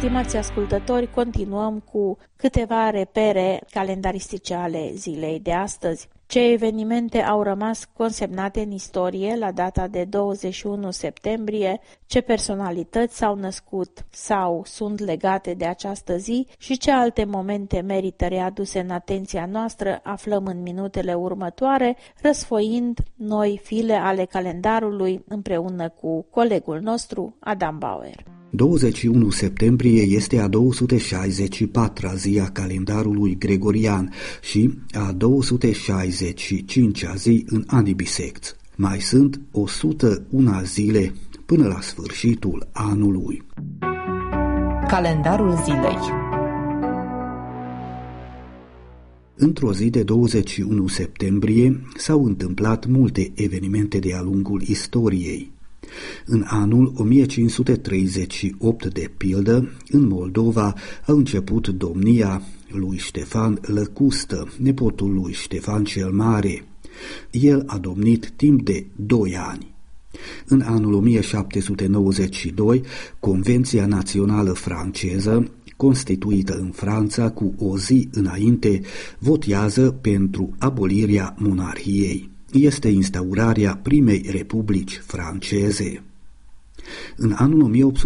Stimați ascultători, continuăm cu câteva repere calendaristice ale zilei de astăzi. Ce evenimente au rămas consemnate în istorie la data de 21 septembrie, ce personalități s-au născut sau sunt legate de această zi și ce alte momente merită readuse în atenția noastră, aflăm în minutele următoare, răsfoind noi file ale calendarului împreună cu colegul nostru Adam Bauer. 21 septembrie este a 264-a zi a calendarului gregorian și a 265-a zi în anii bisecți. Mai sunt 101 zile până la sfârșitul anului. Calendarul zilei. Într-o zi de 21 septembrie s-au întâmplat multe evenimente de-a lungul istoriei. În anul 1538, de pildă, în Moldova a început domnia lui Ștefan Lăcustă, nepotul lui Ștefan cel Mare. El a domnit timp de 2 ani. În anul 1792, Convenția Națională Franceză, constituită în Franța cu o zi înainte, votează pentru abolirea monarhiei. Este instaurarea primei republici franceze. În anul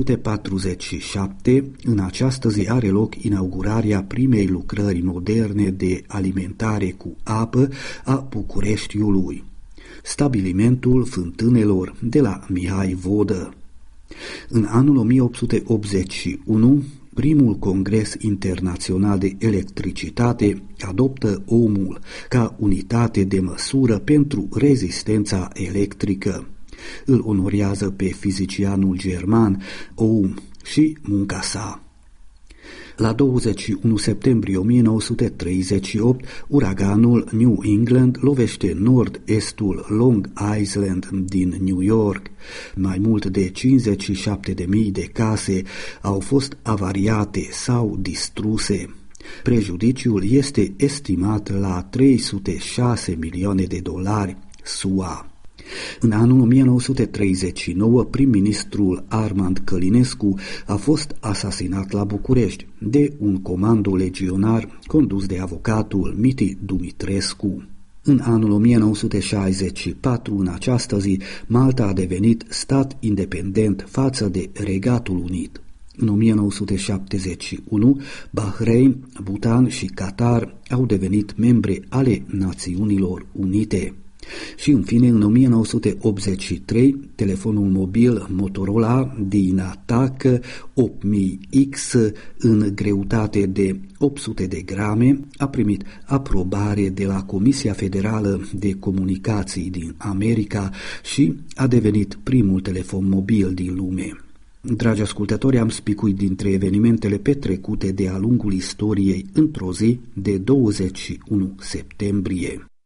1847, în această zi are loc inaugurarea primei lucrări moderne de alimentare cu apă a Bucureștiului, stabilimentul fântânelor de la Mihai Vodă. În anul 1881, primul Congres Internațional de Electricitate adoptă omul ca unitate de măsură pentru rezistența electrică. Îl onorează pe fizicianul german Ohm și munca sa. La 21 septembrie 1938, uraganul New England lovește nord-estul Long Island din New York. Mai mult de 57.000 de case au fost avariate sau distruse. Prejudiciul este estimat la 306 milioane de dolari SUA. În anul 1939, prim-ministrul Armand Călinescu a fost asasinat la București de un comando legionar condus de avocatul Miti Dumitrescu. În anul 1964, în această zi, Malta a devenit stat independent față de Regatul Unit. În 1971, Bahrain, Bhutan și Qatar au devenit membre ale Națiunilor Unite. Și în fine, în 1983, telefonul mobil Motorola Dynatac 8000X în greutate de 800 de grame a primit aprobare de la Comisia Federală de Comunicații din America și a devenit primul telefon mobil din lume. Dragi ascultători, am spicuit dintre evenimentele petrecute de-a lungul istoriei într-o zi de 21 septembrie.